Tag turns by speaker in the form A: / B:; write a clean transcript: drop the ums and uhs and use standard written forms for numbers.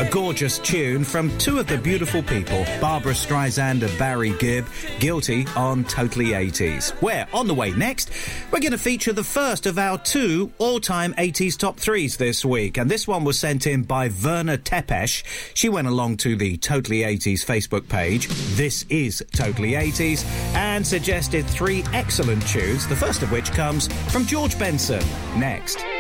A: A gorgeous tune from two of the beautiful people, Barbara Streisand and Barry Gibb, Guilty on Totally 80s. Where, on the way next, we're going to feature the first of our two all-time 80s top threes this week. And this one was sent in by Verna Tepesh. She went along to the Totally 80s Facebook page, This is Totally 80s, and suggested three excellent tunes, the first of which comes from George Benson. Next.